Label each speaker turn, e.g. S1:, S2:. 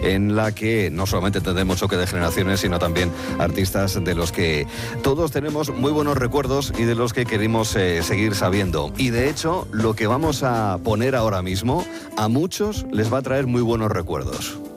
S1: en la que no solamente tendremos choque de generaciones, sino también artistas de los que todos tenemos muy buenos recuerdos y de los que queremos seguir sabiendo. Y de hecho, lo que vamos a poner ahora mismo, a muchos les va a traer muy buenos recuerdos.